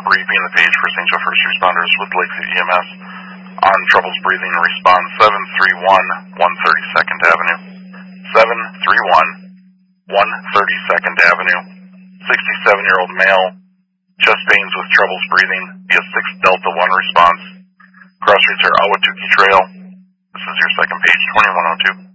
briefing the page for St. Joe First Responders with Lakeview EMS on troubles breathing. Respond 731 132nd Avenue. 731 132nd Avenue. 67-year-old male, chest pains with troubles breathing via 6 Delta 1 response. Cross routes are Ahwatukee Trail. This is your second page, 2102.